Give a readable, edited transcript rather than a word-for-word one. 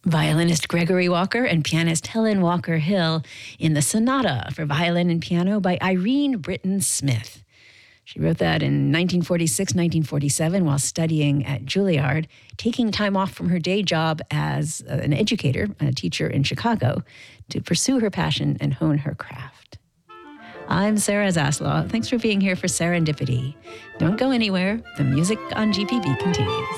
violinist Gregory Walker and pianist Helen Walker Hill in the Sonata for Violin and Piano by Irene Britton Smith. She wrote that in 1946, 1947 while studying at Juilliard, taking time off from her day job as an educator, a teacher in Chicago, to pursue her passion and hone her craft. I'm Sarah Zaslaw. Thanks for being here for Serendipity. Don't go anywhere. The music on GPB continues.